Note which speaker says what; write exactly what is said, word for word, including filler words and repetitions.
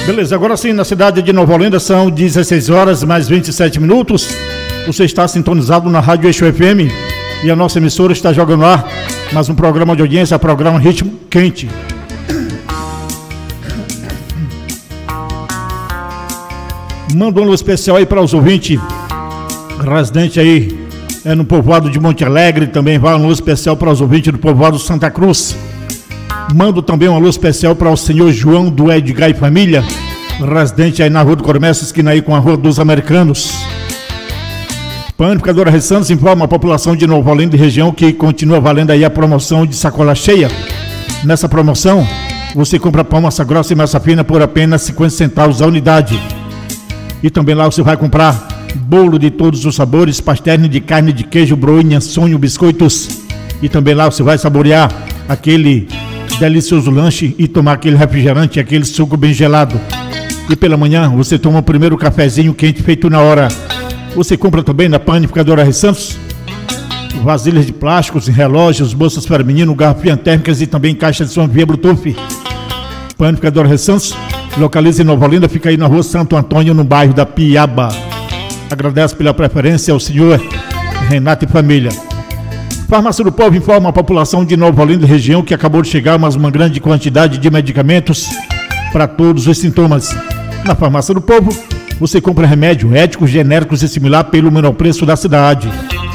Speaker 1: Beleza, agora sim, na cidade de Nova Olinda são dezesseis horas mais vinte e sete minutos. Você está sintonizado na Rádio Eixo F M e a nossa emissora está jogando ar mais um programa de audiência, programa Ritmo Quente. Manda um alô especial aí para os ouvintes residentes aí é, no povoado de Monte Alegre. Também vai um alô especial para os ouvintes do povoado Santa Cruz. Mando também um alô especial para o senhor João do Edgar e família, residente aí na Rua do Comércio, esquina aí com a Rua dos Americanos. Panificadora Rei Santos informa a população de Nova Olinda e região que continua valendo aí a promoção de sacola cheia. Nessa promoção, você compra pão, massa grossa e massa fina por apenas cinquenta centavos a unidade. E também lá você vai comprar bolo de todos os sabores, pastéis de carne, de queijo, broinha, sonho, biscoitos. E também lá você vai saborear aquele delicioso lanche e tomar aquele refrigerante, aquele suco bem gelado. E pela manhã você toma o primeiro cafezinho quente feito na hora. Você compra também na Panificadora Rei Santos vasilhas de plásticos, relógios, bolsas feminino, garrafinhas térmicas e também caixa de som via Bluetooth. Panificadora Rei Santos localiza em Nova Olinda, fica aí na Rua Santo Antônio, no bairro da Piaba. Agradece pela preferência ao senhor Renato e família. Farmácia do Povo informa a população de Nova Olinda e região que acabou de chegar mais uma grande quantidade de medicamentos para todos os sintomas. Na Farmácia do Povo, você compra remédio, éticos, genéricos e similar pelo menor preço da cidade.